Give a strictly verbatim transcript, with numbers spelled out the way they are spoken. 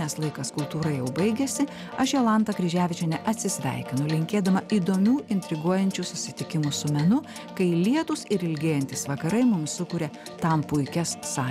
nes laikas kultūrai jau baigėsi aš jolanta kryževičienė atsisveikinu linkėdama įdomių intriguojančių susitikimų su menu kai lietūs ir ilgėjantys vakarai mums sukuria tam puikias sąlygas